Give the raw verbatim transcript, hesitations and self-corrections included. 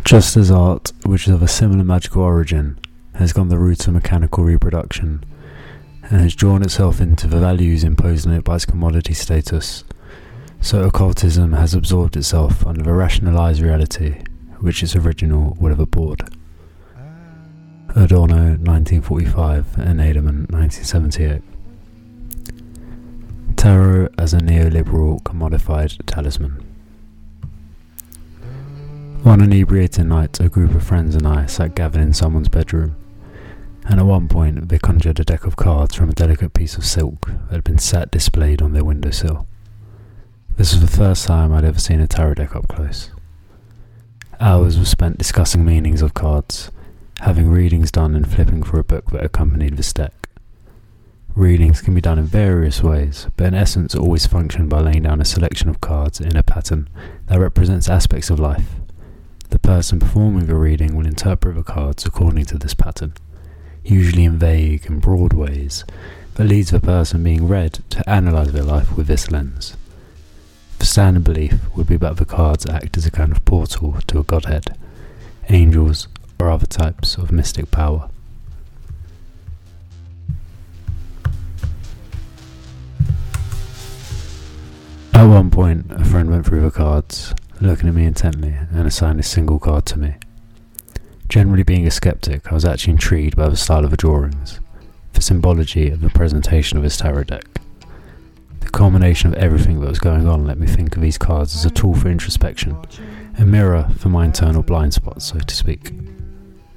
Just as art, which is of a similar magical origin, has gone the route of mechanical reproduction, and has drawn itself into the values imposed on it by its commodity status, so occultism has absorbed itself under the rationalized reality which its original would have abhorred. Adorno, nineteen forty-five, and Edelman, nineteen seventy-eight. Tarot as a neoliberal commodified talisman. One inebriated night, a group of friends and I sat gathered in someone's bedroom, and at one point they conjured a deck of cards from a delicate piece of silk that had been sat displayed on their windowsill. This was the first time I'd ever seen a tarot deck up close. Hours were spent discussing meanings of cards, having readings done and flipping through a book that accompanied this deck. Readings can be done in various ways, but in essence always function by laying down a selection of cards in a pattern that represents aspects of life. The person performing the reading will interpret the cards according to this pattern, usually in vague and broad ways, that leads the person being read to analyse their life with this lens. The standard belief would be that the cards act as a kind of portal to a godhead, angels, or other types of mystic power. At one point, a friend went through the cards, looking at me intently, and assigned a single card to me. Generally being a skeptic, I was actually intrigued by the style of the drawings, the symbology of the presentation of his tarot deck. The culmination of everything that was going on let me think of these cards as a tool for introspection, a mirror for my internal blind spots, so to speak.